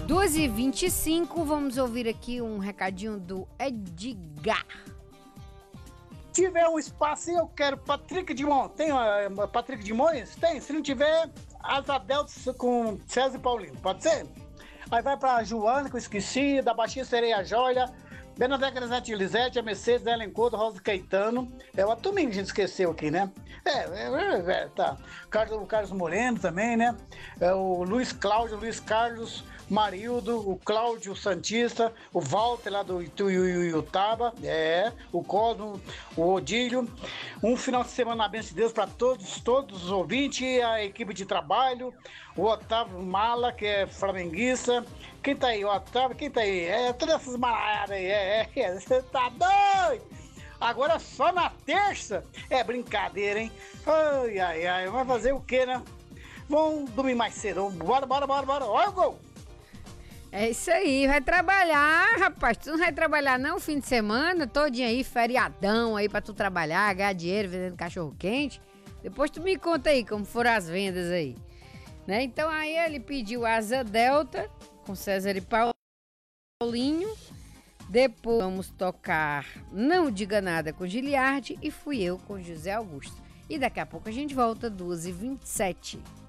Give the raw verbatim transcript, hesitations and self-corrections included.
duas e vinte e cinco, vamos ouvir aqui um recadinho do Edgar. Se tiver um espaço, eu quero Patrick de Mon. Tem uh, Patrick de Mões? Tem. Se não tiver, Asa Delta com César e Paulino. Pode ser? Aí vai pra Joana, que eu esqueci, da Baixinha Sereia Joia, Bernadette Granete Elisete, a Mercedes, Ellen Couto, Rosa Caetano. É o Atuminho que a gente esqueceu aqui, né? É, é, é, é tá. Carlos, o Carlos Moreno também, né? É o Luiz Cláudio, Luiz Carlos, Marildo, o Cláudio Santista, o Walter lá do Ituiutaba, é, o Cosmo, o Odílio. Um final de semana na bênção de Deus para todos, todos os ouvintes, a equipe de trabalho, o Otávio Mala, que é flamenguista. Quem tá aí? O Otávio, quem tá aí? É, todas essas malhadas aí, é, é, você tá doido? Agora só na terça? É brincadeira, hein? Ai, ai, ai, vai fazer o quê, né? Vamos dormir mais cedo, bora, bora, bora, bora, olha o gol! É isso aí, vai trabalhar, rapaz. Tu não vai trabalhar não fim de semana, todinho aí, feriadão aí pra tu trabalhar, ganhar dinheiro vendendo cachorro quente. Depois tu me conta aí como foram as vendas aí, né? Então aí ele pediu Asa Delta com César e Paulinho. Depois vamos tocar Não Diga Nada com Giliardi e Fui Eu com José Augusto. E daqui a pouco a gente volta, duas e vinte e sete.